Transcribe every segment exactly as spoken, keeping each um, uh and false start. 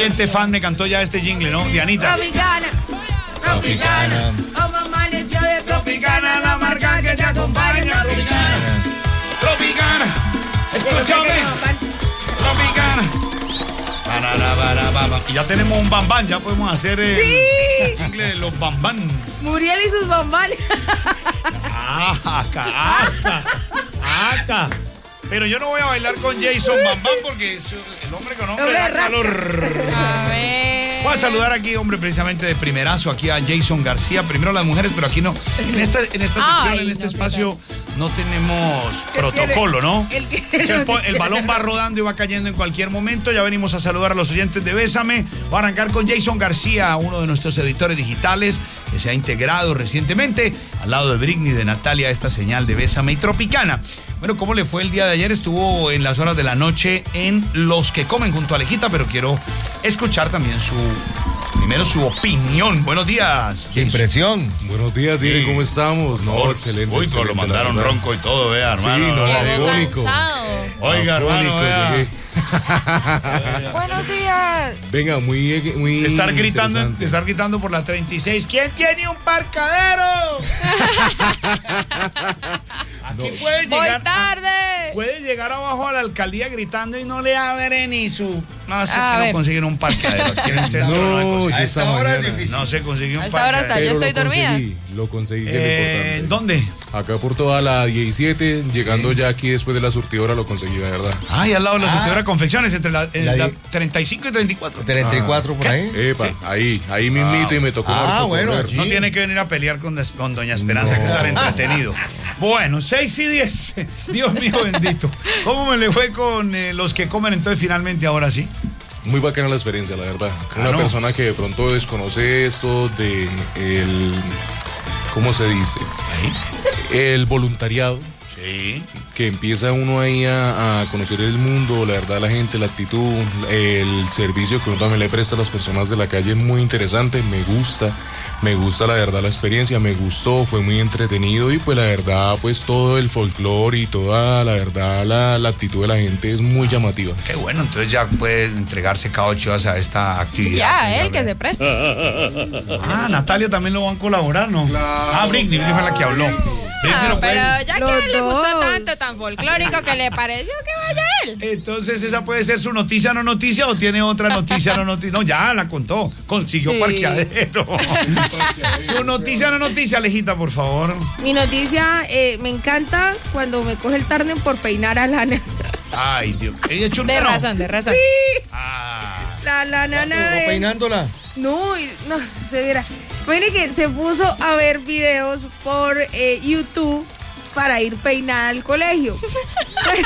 oyente fan me cantó ya este jingle, ¿no? Dianita. Tropicana, Tropicana, como amaneció de Tropicana, la marca que te acompaña. Tropicana, Tropicana, escúchame, Tropicana. Y ya tenemos un bambán, ya podemos hacer el ¡sí! jingle de los bambán. Muriel y sus bambán. Acá, acá, acá. Pero yo no voy a bailar con Jason Bambán porque es el hombre con hombre da calor. A ver. Voy a saludar aquí, hombre, precisamente de primerazo, aquí a Jason García. Primero las mujeres, pero aquí no. En esta, en esta sección, Ay, en este no, espacio, no tenemos protocolo, ¿no? El, que, El, el balón va rodando y va cayendo en cualquier momento. Ya venimos a saludar a los oyentes de Bésame. Voy a arrancar con Jason García, uno de nuestros editores digitales que se ha integrado recientemente al lado de Britney, de Natalia, esta señal de Bésame y Tropicana. Bueno, ¿cómo le fue el día de ayer? Estuvo en las horas de la noche en Los que Comen junto a Alejita, pero quiero escuchar también su, primero su opinión. Buenos días. ¡Qué impresión! Buenos días, Dire, sí. ¿Cómo estamos? No, Por, excelente. Uy, excelente, lo mandaron ronco y todo, vea, hermano. Sí, no, afónico. Oiga, hermano, vea. Buenos días. Venga, muy, muy estar gritando, estar gritando por la treinta y seis. ¿Quién tiene un parcadero? Aquí no. puede llegar. Voy tarde. Puede llegar abajo a la alcaldía gritando y no le abren ni su. No sé que no consiguen un parqueadero. Aquí en el centro no, no, no, esta hora es difícil. No se consiguió un parqueadero. Hasta ahora hasta yo estoy lo dormida. Conseguí, lo conseguí. Eh, es ¿Dónde? Acá por toda la diecisiete, llegando sí. ya aquí después de la surtidora lo conseguí, la verdad. Ah, y al lado de la ah. surtidora Confecciones, entre la, la, la treinta y cinco y treinta y cuatro. treinta y cuatro ah. por ahí. Epa, sí. ahí, ahí mismito ah. y me tocó. Ah, bueno, allí. No tiene que venir a pelear con, con Doña Esperanza, no. que estar entretenido. Bueno, seis y diez. Dios mío bendito. ¿Cómo me le fue con eh, Los que Comen entonces finalmente ahora sí? Muy bacana la experiencia, la verdad. Claro. Una persona que de pronto desconoce esto de el, ¿cómo se dice? ¿Sí? El voluntariado. Sí. Que empieza uno ahí a, a conocer el mundo, la verdad, la gente, la actitud, el servicio que uno también le presta a las personas de la calle es muy interesante, me gusta, me gusta la verdad la experiencia, me gustó, fue muy entretenido y pues la verdad, pues todo el folclore y toda la verdad, la, la actitud de la gente es muy llamativa. Qué bueno, entonces ya puede entregarse cada ocho horas a esta actividad. Ya, él que se presta. Ah, Natalia también lo van a colaborar, ¿no? Claro, ah, Britney, Britney fue la que habló. Ah, pero ya Los que a él le gustó dos. tanto, tan folclórico, que le pareció que vaya él. Entonces, ¿esa puede ser su noticia no noticia o tiene otra noticia no noticia? No, ya la contó. Consiguió Sí. parqueadero. Su noticia no noticia, Alejita, por favor. Mi noticia, eh, me encanta cuando me coge el tarden por peinar a Lana. Ay, Dios. ¿Ella es churca, De no? razón, de razón. Sí. Ah. La, la nana. ¿No de- peinándola? No, y- no, se verá. Mire que se puso a ver videos por eh, YouTube para ir peinada al colegio. Pues,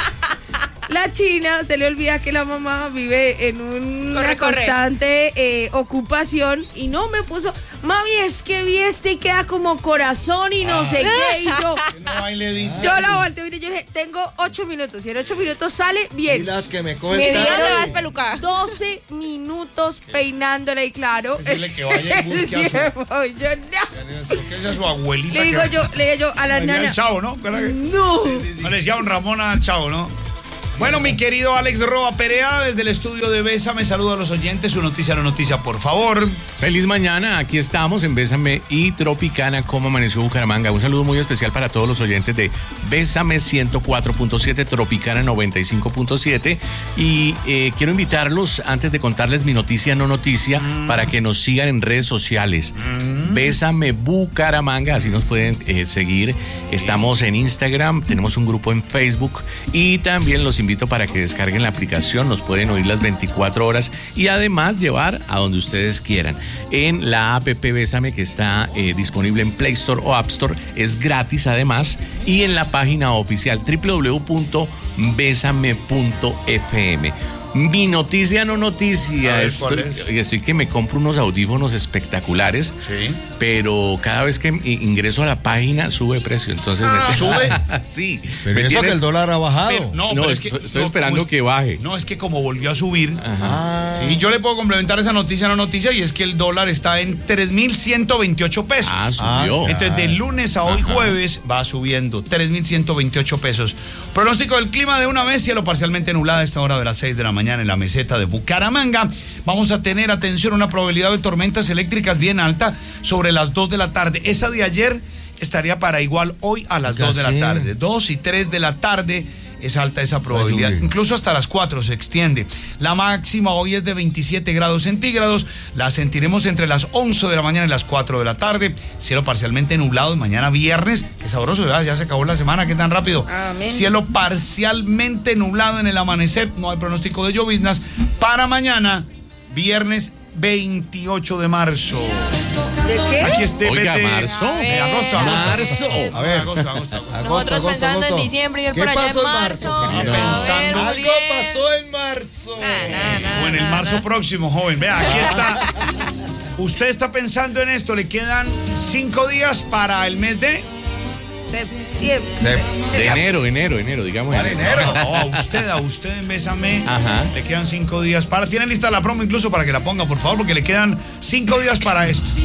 la china se le olvida que la mamá vive en una Corre, corre. constante eh, ocupación y no me puso, mami, es que vi este y queda como corazón y no sé qué. Y yo, No baile, dice. yo la volteo y yo le dije, tengo ocho minutos. Si en ocho minutos sale, Y bien. las que me cogen. Me Si no dieron se va a espelucar. doce minutos peinándola y claro. Decirle que vaya y busque a su- viejo, yo no. ¿Qué es esa su abuelita? Le digo que- yo, le digo yo a la Le decía nana. al Chavo, ¿no? ¿Verdad que- No. No le decía a don Ramón al Chavo, ¿no? Bueno, mi querido Alex Roa Perea, desde el estudio de Bésame, saludo a los oyentes. Su noticia, no noticia, por favor. Feliz mañana, aquí estamos en Bésame y Tropicana, como amaneció Bucaramanga. Un saludo muy especial para todos los oyentes de Bésame ciento cuatro punto siete, Tropicana noventa y cinco punto siete. Y eh, quiero invitarlos, antes de contarles mi noticia, no noticia, mm. para que nos sigan en redes sociales. Mm. Bésame Bucaramanga, así nos pueden eh, seguir. Estamos en Instagram, tenemos un grupo en Facebook y también los invito para que descarguen la aplicación, nos pueden oír las veinticuatro horas y además llevar a donde ustedes quieran. En la app Bésame, que está eh, disponible en Play Store o App Store, es gratis además, y en la página oficial doble u doble u doble u punto bésame punto f m. Mi noticia no noticia, ver, estoy, ¿cuál es? estoy que me compro unos audífonos espectaculares, Sí. pero cada vez que ingreso a la página sube precio, entonces Ah, me... ¿sube? Sí. Pero ¿me eso que entiendes? el dólar ha bajado. Pero- no, No, pero es estoy- que, estoy no, esperando como es- que baje. No, es que como volvió a subir. Ah. Y yo le puedo complementar esa noticia, no noticia, y es que el dólar está en tres mil ciento veintiocho pesos. Ah, subió. Ah, Entonces, de lunes a hoy Ajá. jueves va subiendo tres mil ciento veintiocho pesos. Pronóstico del clima de una vez, cielo parcialmente nublado a esta hora de las seis de la mañana en la meseta de Bucaramanga. Vamos a tener, atención, una probabilidad de tormentas eléctricas bien alta sobre las dos de la tarde. Esa de ayer estaría para igual hoy a las dos de la sí. tarde. dos y tres de la tarde. Es alta esa probabilidad, Ay, incluso hasta las cuatro se extiende. La máxima hoy es de veintisiete grados centígrados, la sentiremos entre las once de la mañana y las cuatro de la tarde, cielo parcialmente nublado, mañana viernes, qué sabroso, ¿verdad? Ya se acabó la semana, qué tan rápido. Amén. Cielo parcialmente nublado en el amanecer, no hay pronóstico de lloviznas, para mañana, viernes veintiocho de marzo. ¿De qué? Aquí es de, Oiga, de- marzo. de agosto, agosto. Marzo. A ver, agosto, agosto, agosto. Nosotros pensando en diciembre y él ¿Qué por allá en pasó en marzo. marzo? No. A ver, Pensando- Algo Uriel. pasó en marzo. O en el marzo próximo, joven. Vea, aquí está. Usted está pensando en esto. Le quedan cinco días para el mes de. Septiembre. De enero, enero, enero, digamos. enero. No, a usted, a usted en Bésame. Ajá. Le quedan cinco días para. Tiene lista la promo incluso para que la ponga, por favor, porque le quedan cinco días para esto.